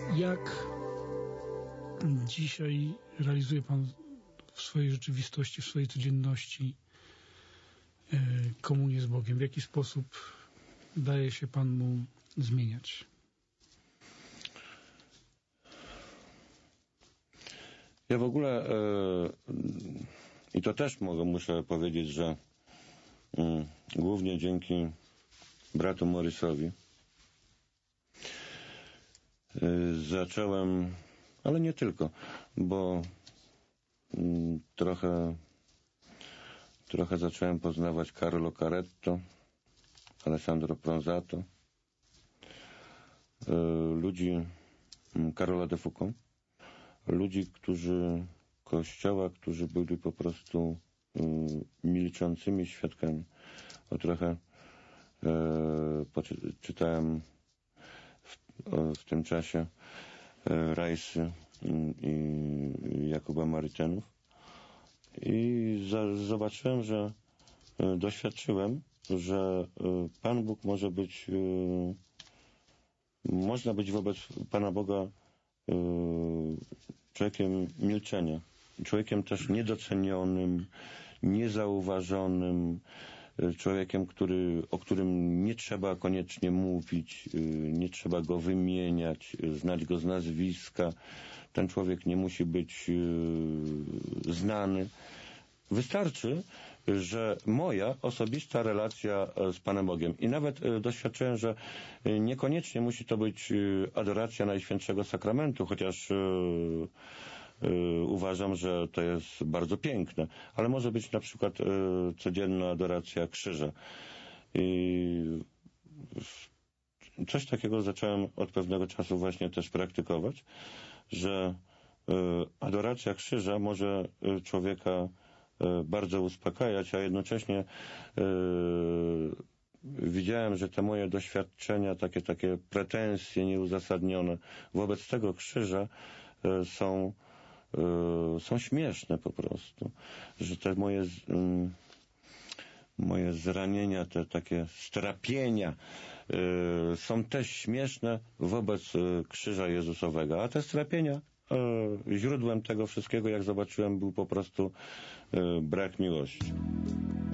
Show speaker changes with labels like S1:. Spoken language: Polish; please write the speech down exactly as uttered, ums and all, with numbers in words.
S1: Jak dzisiaj realizuje Pan w swojej rzeczywistości, w swojej codzienności komunię z Bogiem? W jaki sposób daje się Pan Mu zmieniać?
S2: Ja w ogóle e, i to też mogę, muszę powiedzieć, że mm, głównie dzięki bratu Morrisowi e, zacząłem, ale nie tylko, bo mm, trochę trochę zacząłem poznawać Carlo Caretto, Alessandro Pronzato, e, ludzi Karola de Foucault, ludzi, którzy Kościoła, którzy byli po prostu y, milczącymi świadkami. O trochę e, czytałem w, o, w tym czasie e, Rajsy i Jakuba Marytenów i za, zobaczyłem, że e, doświadczyłem, że e, Pan Bóg może być e, można być wobec Pana Boga e, człowiekiem milczenia, człowiekiem też niedocenionym, niezauważonym, człowiekiem, który, o którym nie trzeba koniecznie mówić, nie trzeba go wymieniać, znać go z nazwiska. Ten człowiek nie musi być znany. Wystarczy, że moja osobista relacja z Panem Bogiem. I nawet doświadczyłem, że niekoniecznie musi to być adoracja Najświętszego Sakramentu, chociaż uważam, że to jest bardzo piękne, ale może być na przykład codzienna adoracja krzyża. I coś takiego zacząłem od pewnego czasu właśnie też praktykować, że adoracja krzyża może człowieka bardzo uspokajać, a jednocześnie yy, widziałem, że te moje doświadczenia, takie takie pretensje nieuzasadnione wobec tego krzyża yy, są yy, są śmieszne po prostu, że te moje yy, moje zranienia, te takie strapienia yy, są też śmieszne wobec yy, krzyża Jezusowego, a te strapienia źródłem tego wszystkiego, jak zobaczyłem, był po prostu brak miłości.